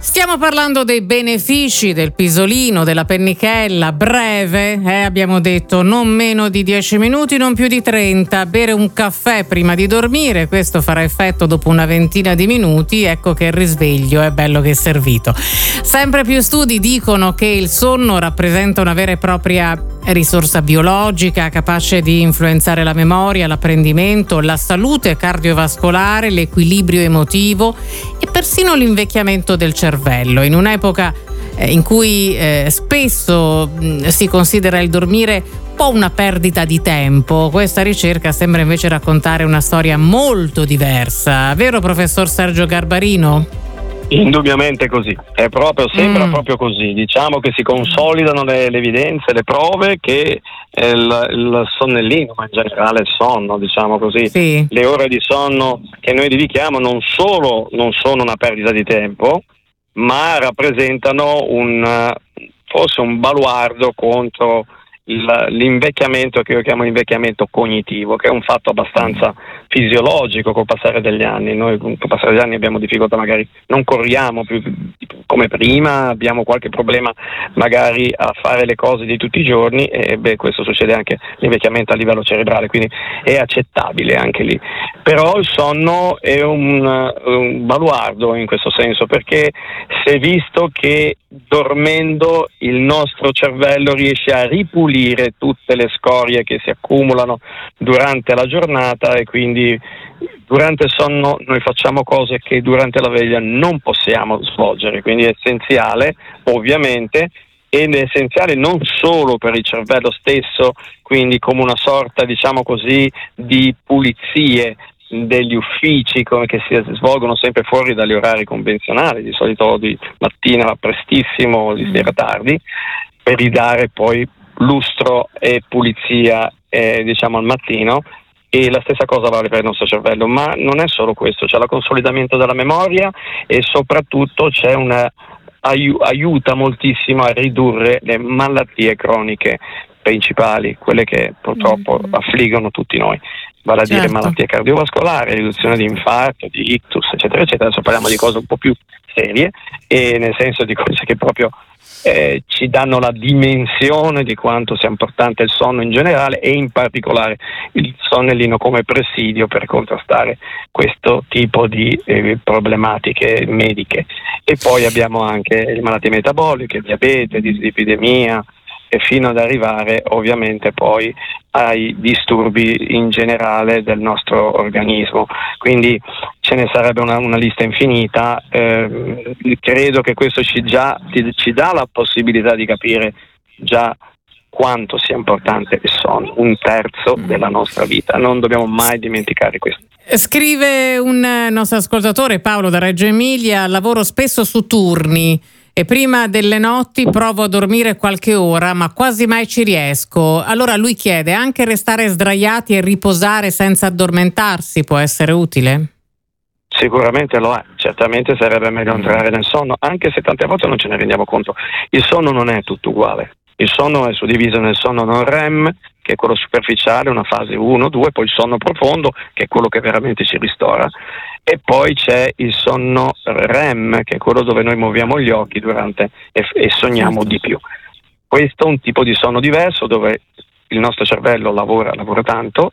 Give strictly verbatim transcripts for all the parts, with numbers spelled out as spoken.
Stiamo parlando dei benefici del pisolino, della pennichella, breve, eh, abbiamo detto non meno di dieci minuti, non più di trenta, bere un caffè prima di dormire, questo farà effetto dopo una ventina di minuti, ecco che il risveglio è bello che è servito. Sempre più studi dicono che il sonno rappresenta una vera e propria risorsa biologica capace di influenzare la memoria, l'apprendimento, la salute cardiovascolare, l'equilibrio emotivo e persino l'invecchiamento del cervello. In un'epoca eh, in cui eh, spesso mh, si considera il dormire un po' una perdita di tempo, questa ricerca sembra invece raccontare una storia molto diversa. Vero, professor Sergio Garbarino? Indubbiamente così, è proprio, sembra mm. proprio così, diciamo che si consolidano le, le evidenze, le prove che eh, il, il sonnellino, ma in generale il sonno, diciamo così, sì. le ore di sonno che noi dedichiamo non solo non sono una perdita di tempo, ma rappresentano un forse un baluardo contro il, l'invecchiamento che io chiamo invecchiamento cognitivo, che è un fatto abbastanza fisiologico col passare degli anni. Noi col passare degli anni abbiamo difficoltà, magari non corriamo più come prima, abbiamo qualche problema magari a fare le cose di tutti i giorni e beh, questo succede anche l'invecchiamento a livello cerebrale, quindi è accettabile anche lì. Però il sonno è un, un baluardo in questo senso, perché si è visto che dormendo il nostro cervello riesce a ripulire tutte le scorie che si accumulano durante la giornata e quindi durante il sonno noi facciamo cose che durante la veglia non possiamo svolgere, quindi è essenziale ovviamente, ed è essenziale non solo per il cervello stesso, quindi come una sorta, diciamo così, di pulizie degli uffici come che si svolgono sempre fuori dagli orari convenzionali, di solito di mattina prestissimo, di sera tardi, per ridare poi lustro e pulizia eh, diciamo al mattino. E la stessa cosa vale per il nostro cervello, ma non è solo questo, c'è il consolidamento della memoria e soprattutto c'è una aiu- aiuta moltissimo a ridurre le malattie croniche principali, quelle che purtroppo mm-hmm. affliggono tutti noi, vale a certo. dire malattie cardiovascolari, riduzione di infarto, di ictus, eccetera, eccetera. Adesso parliamo di cose un po' più serie, e nel senso di cose che proprio eh, ci danno la dimensione di quanto sia importante il sonno in generale e in particolare il sonnellino come presidio per contrastare questo tipo di eh, problematiche mediche. E poi abbiamo anche le malattie metaboliche, diabete, dislipidemia, e fino ad arrivare ovviamente poi ai disturbi in generale del nostro organismo. Quindi ce ne sarebbe una, una lista infinita. Eh, credo che questo ci, già, ci dà la possibilità di capire già quanto sia importante il sonno, un terzo della nostra vita, non dobbiamo mai dimenticare questo. Scrive un nostro ascoltatore, Paolo da Reggio Emilia: lavoro spesso su turni e prima delle notti provo a dormire qualche ora, ma quasi mai ci riesco. Allora lui chiede: anche restare sdraiati e riposare senza addormentarsi può essere utile? Sicuramente lo è, certamente sarebbe meglio entrare nel sonno, anche se tante volte non ce ne rendiamo conto. Il sonno non è tutto uguale, il sonno è suddiviso nel sonno non R E M, che è quello superficiale, una fase uno due, poi il sonno profondo, che è quello che veramente ci ristora, e poi c'è il sonno R E M, che è quello dove noi muoviamo gli occhi durante e, e sogniamo di più. Questo è un tipo di sonno diverso, dove il nostro cervello lavora, lavora tanto,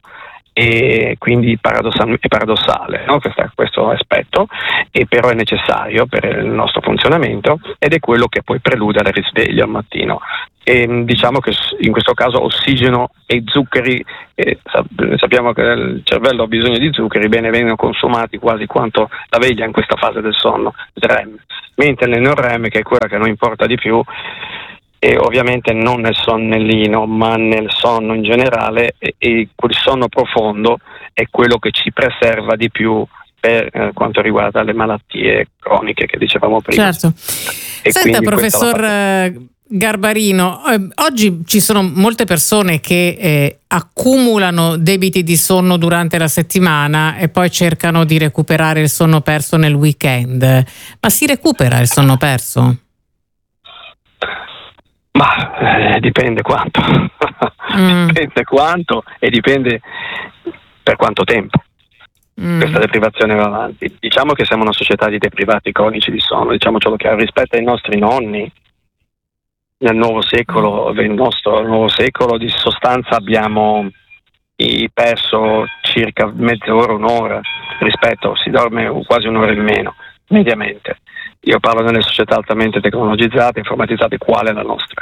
e quindi paradossal- è paradossale, no? questo, questo aspetto, e però è necessario per il nostro funzionamento, ed è quello che poi prelude al risveglio al mattino. E diciamo che in questo caso ossigeno e zuccheri, eh, sappiamo che il cervello ha bisogno di zuccheri, bene, vengono consumati quasi quanto la veglia in questa fase del sonno R E M, mentre nel non R E M, che è quella che a noi importa di più, e ovviamente non nel sonnellino ma nel sonno in generale, e, e quel sonno profondo è quello che ci preserva di più per eh, quanto riguarda le malattie croniche che dicevamo prima. Certo. E Senta, professor Garbarino, eh, oggi ci sono molte persone che eh, accumulano debiti di sonno durante la settimana e poi cercano di recuperare il sonno perso nel weekend. Ma si recupera il sonno perso? Ma eh, dipende quanto, mm. dipende quanto e dipende per quanto tempo. mm. questa deprivazione va avanti. Diciamo che siamo una società di deprivati cronici di sonno, diciamocelo chiaro, rispetto ai nostri nonni nel nuovo secolo, nel nostro nuovo secolo di sostanza abbiamo perso circa mezz'ora, un'ora rispetto, si dorme quasi un'ora in meno mediamente. Io parlo delle società altamente tecnologizzate, informatizzate, quale la nostra.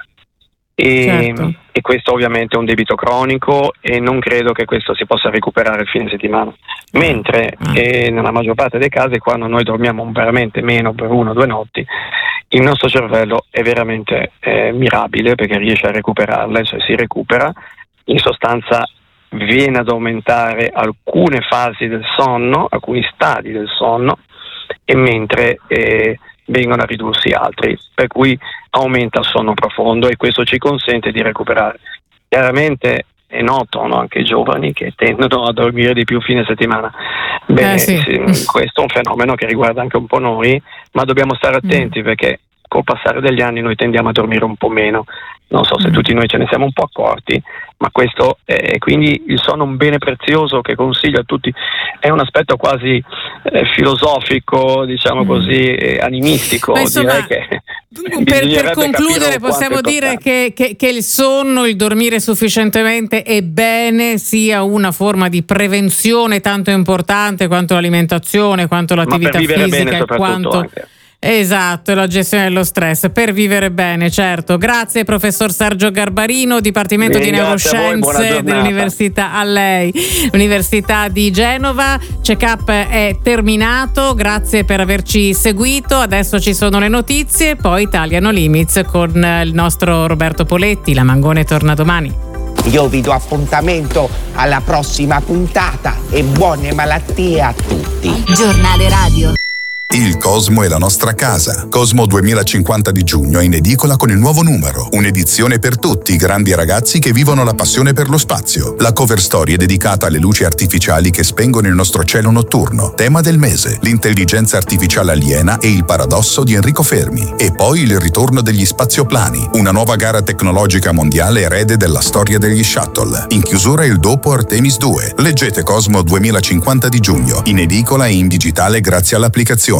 E, certo. e questo ovviamente è un debito cronico e non credo che questo si possa recuperare il fine settimana. Mentre mm. eh, nella maggior parte dei casi, quando noi dormiamo veramente meno per una o due notti, il nostro cervello è veramente eh, mirabile, perché riesce a recuperarla, cioè si recupera, in sostanza viene ad aumentare alcune fasi del sonno, alcuni stadi del sonno, e mentre eh, vengono a ridursi altri, per cui aumenta il sonno profondo e questo ci consente di recuperare. Chiaramente è noto, no, anche i giovani che tendono a dormire di più fine settimana. Bene, eh sì. Sì, questo è un fenomeno che riguarda anche un po' noi, ma dobbiamo stare attenti mm. perché col passare degli anni noi tendiamo a dormire un po' meno. Non so se mm. tutti noi ce ne siamo un po' accorti, ma questo è quindi il sonno è un bene prezioso che consiglio a tutti. È un aspetto quasi eh, filosofico, diciamo mm. così, eh, animistico. Ma insomma, direi che per, per concludere possiamo dire che, che, che il sonno, il dormire sufficientemente e bene sia una forma di prevenzione tanto importante quanto l'alimentazione, quanto l'attività fisica e quanto anche. Esatto, la gestione dello stress per vivere bene, certo. Grazie professor Sergio Garbarino, Dipartimento Beh, di Neuroscienze dell'Università, a lei, Università di Genova. Check-up è terminato, grazie per averci seguito. Adesso ci sono le notizie, poi Italia No Limits con il nostro Roberto Poletti. La Mangone torna domani. Io vi do appuntamento alla prossima puntata e buone malattie a tutti. Giornale Radio. Il Cosmo è la nostra casa. Cosmo duemilacinquanta di giugno è in edicola con il nuovo numero. Un'edizione per tutti i grandi ragazzi che vivono la passione per lo spazio. La cover story è dedicata alle luci artificiali che spengono il nostro cielo notturno. Tema del mese: l'intelligenza artificiale aliena e il paradosso di Enrico Fermi. E poi il ritorno degli spazioplani, una nuova gara tecnologica mondiale erede della storia degli shuttle. In chiusura il dopo Artemis due. Leggete Cosmo duemilacinquanta di giugno, in edicola e in digitale grazie all'applicazione.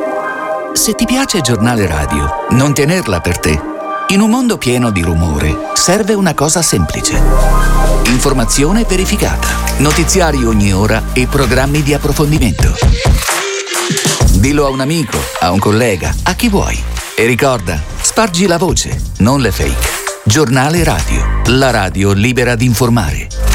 Se ti piace Giornale Radio, non tenerla per te. In un mondo pieno di rumore, serve una cosa semplice. Informazione verificata, notiziari ogni ora e programmi di approfondimento. Dillo a un amico, a un collega, a chi vuoi. E ricorda, spargi la voce, non le fake. Giornale Radio, la radio libera di informare.